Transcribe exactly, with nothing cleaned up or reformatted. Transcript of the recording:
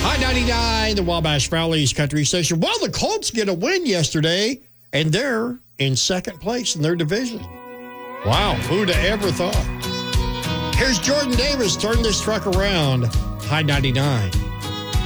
High ninety-nine, the Wabash Valley's country station. Well, the Colts get a win yesterday, and they're in second place in their division. Wow, who'd have ever thought? Here's Jordan Davis. Turn this truck around. High ninety-nine.